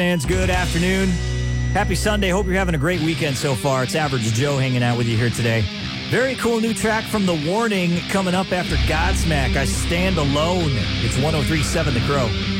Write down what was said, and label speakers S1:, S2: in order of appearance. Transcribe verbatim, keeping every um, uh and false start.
S1: Fans, good afternoon. Happy Sunday. Hope you're having a great weekend so far. It's Average Joe hanging out with you here today. Very cool new track from The Warning coming up after Godsmack. I Stand Alone. It's one oh three point seven The Crow.